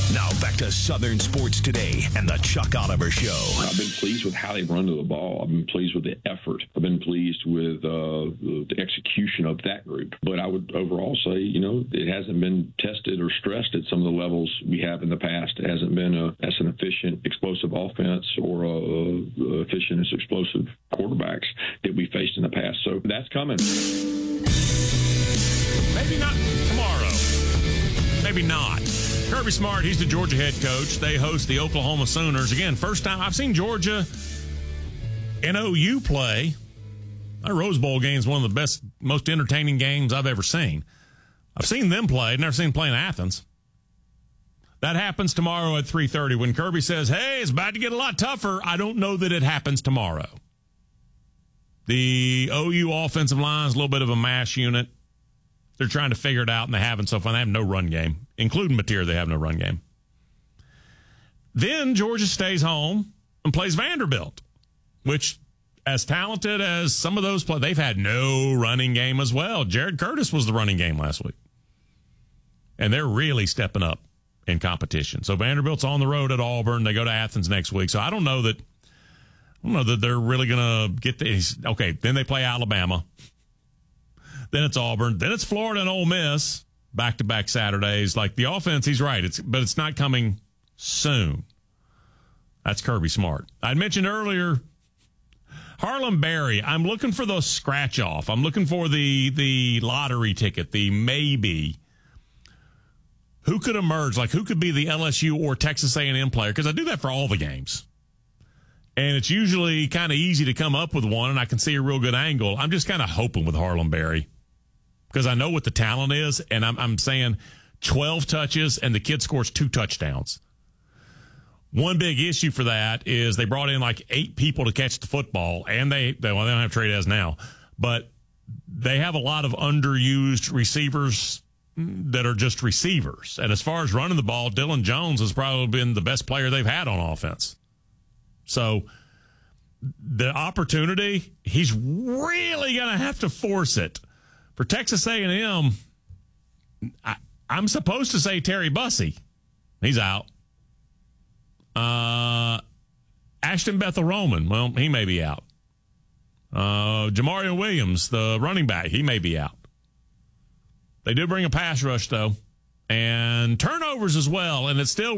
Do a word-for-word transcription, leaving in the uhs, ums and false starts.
Now back to Southern Sports Today and the Chuck Oliver Show. I've been pleased with how they've run to the ball. I've been pleased with the effort. I've been pleased with uh, the, the execution of that group. But I would overall say, you know, it hasn't been tested or stressed at some of the levels we have in the past. It hasn't been a, as an efficient, explosive offense or a, a efficient and explosive quarterbacks that we faced in the past. So that's coming. Maybe not tomorrow. Maybe not. Kirby Smart, he's the Georgia head coach. They host the Oklahoma Sooners. Again, first time I've seen Georgia and O U play. That Rose Bowl game is one of the best, most entertaining games I've ever seen. I've seen them play. I've never seen them play in Athens. That happens tomorrow at three thirty. When Kirby says, hey, it's about to get a lot tougher, I don't know that it happens tomorrow. The O U offensive line is a little bit of a mash unit. They're trying to figure it out, and they haven't so far. They have no run game. Including Mateer, they have no run game. Then Georgia stays home and plays Vanderbilt, which, as talented as some of those play, they've had no running game as well. Jared Curtis was the running game last week. And they're really stepping up in competition. So Vanderbilt's on the road at Auburn. They go to Athens next week. So I don't know that I don't know that they're really going to get these. Okay, then they play Alabama. Then it's Auburn. Then it's Florida and Ole Miss. Back-to-back Saturdays. Like, the offense, he's right. It's but it's not coming soon. That's Kirby Smart. I mentioned earlier Harlem Berry. I'm looking for the scratch-off. I'm looking for the the lottery ticket, the maybe. Who could emerge? Like, who could be the L S U or Texas A and M player? Because I do that for all the games. And it's usually kind of easy to come up with one, and I can see a real good angle. I'm just kind of hoping with Harlem Berry. Because I know what the talent is, and I'm, I'm saying twelve touches, and the kid scores two touchdowns. One big issue for that is they brought in like eight people to catch the football, and they, they, well, they don't have Trey Des now, but they have a lot of underused receivers that are just receivers. And as far as running the ball, Dylan Jones has probably been the best player they've had on offense. So the opportunity, he's really going to have to force it. For Texas A and M, I, I'm supposed to say Terry Bussey. He's out. Uh, Ashton Bethel-Roman, well, he may be out. Uh, Jamarian Williams, the running back, he may be out. They do bring a pass rush, though, and turnovers as well, and it's still